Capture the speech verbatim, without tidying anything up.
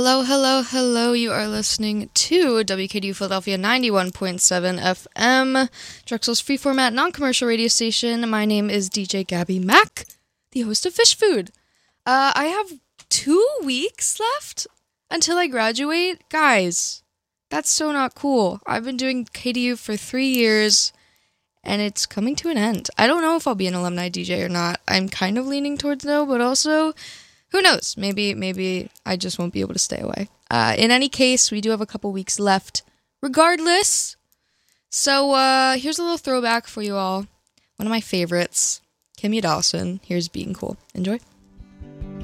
Hello, hello, hello. You are listening to W K D U Philadelphia ninety-one point seven F M, Drexel's free format non-commercial radio station. My name is D J Gabby Mack, the host of Fish Food. Uh, I have two weeks left until I graduate. Guys, that's so not cool. I've been doing K D U for three years, and it's coming to an end. I don't know if I'll be an alumni D J or not. I'm kind of leaning towards no, but also, who knows? Maybe maybe I just won't be able to stay away. Uh, in any case, we do have a couple weeks left regardless. So uh, here's a little throwback for you all. One of my favorites, Kimya Dawson. Here's Being Cool. Enjoy.